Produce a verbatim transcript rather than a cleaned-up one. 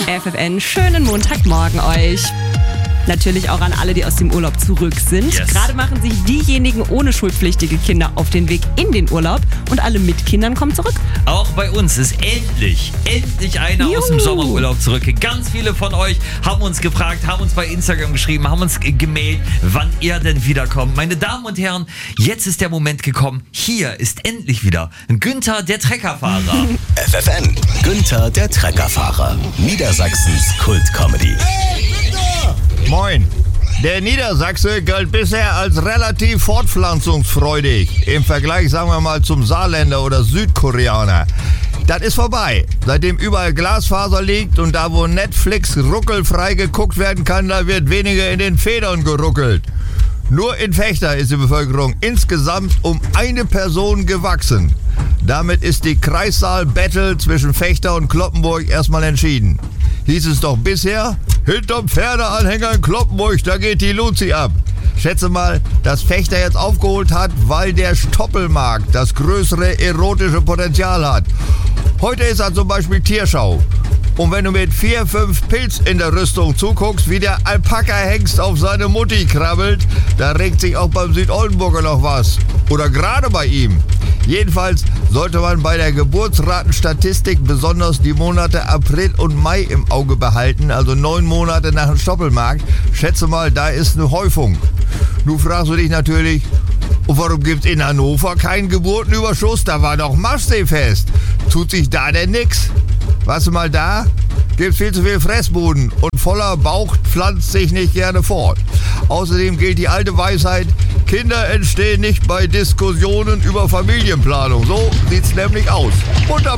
F F N, schönen Montagmorgen euch. Natürlich auch an alle, die aus dem Urlaub zurück sind. Yes. Gerade machen sich diejenigen ohne schulpflichtige Kinder auf den Weg in den Urlaub und alle mit Kindern kommen zurück. Auch bei uns ist endlich, endlich einer Juhu. aus dem Sommerurlaub zurück. Ganz viele von euch haben uns gefragt, haben uns bei Instagram geschrieben, haben uns gemeldet, wann ihr denn wiederkommt. Meine Damen und Herren, jetzt ist der Moment gekommen. Hier ist endlich wieder Günther, der Treckerfahrer. F F N, Günther, der Treckerfahrer. Niedersachsens Kult-Comedy. Moin. Der Niedersachse galt bisher als relativ fortpflanzungsfreudig. Im Vergleich, sagen wir mal, zum Saarländer oder Südkoreaner. Das ist vorbei. Seitdem überall Glasfaser liegt und da, wo Netflix ruckelfrei geguckt werden kann, da wird weniger in den Federn geruckelt. Nur in Vechta ist die Bevölkerung insgesamt um eine Person gewachsen. Damit ist die Kreissaal-Battle zwischen Vechta und Cloppenburg erstmal entschieden. Hieß es doch bisher, hinterm Pferdeanhänger in Cloppenburg, da geht die Luzi ab. Schätze mal, dass Vechta jetzt aufgeholt hat, weil der Stoppelmarkt das größere erotische Potenzial hat. Heute ist er zum Beispiel Tierschau. Und wenn du mit vier, fünf Pilz in der Rüstung zuguckst, wie der Alpaka-Hengst auf seine Mutti krabbelt, da regt sich auch beim Südoldenburger noch was. Oder gerade bei ihm. Jedenfalls sollte man bei der Geburtsratenstatistik besonders die Monate April und Mai im Auge behalten, also neun Monate nach dem Stoppelmarkt. Schätze mal, da ist eine Häufung. Nun fragst du dich natürlich, und warum gibt's in Hannover keinen Geburtenüberschuss? Da war doch Maschseefest. Tut sich da denn nix? Warst du mal da? Gibt's viel zu viel Fressbuden und voller Bauch pflanzt sich nicht gerne fort. Außerdem gilt die alte Weisheit, Kinder entstehen nicht bei Diskussionen über Familienplanung. So sieht's nämlich aus. Wunderbar.